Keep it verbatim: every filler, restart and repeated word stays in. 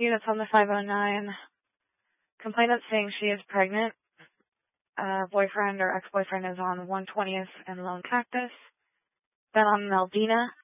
Units on the five oh nine. Complainant saying she is pregnant. Uh, boyfriend or ex-boyfriend is on one twentieth and Lone Cactus. Then on Meldina,